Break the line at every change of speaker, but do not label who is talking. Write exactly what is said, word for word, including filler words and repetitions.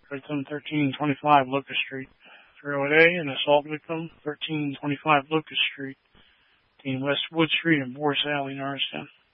victim thirteen twenty-five Locust Street. Fairwood A, an assault victim, thirteen twenty-five Locust Street, fifteen West Wood Street and Boris Alley, Norristown.